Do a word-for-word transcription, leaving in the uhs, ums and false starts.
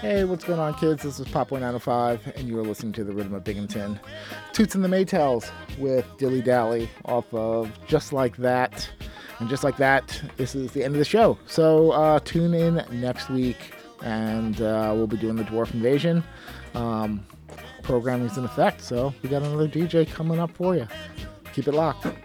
Hey, what's going on, kids? This is Pop one nine oh five, and you are listening to The Rhythm of Binghamton. Toots and the Maytals with Dilly Dally off of Just Like That. And just like that, this is the end of the show. So uh, tune in next week, and uh, we'll be doing the Dwarf Invasion. Um, programming is in effect, so we got another D J coming up for you. Keep it locked.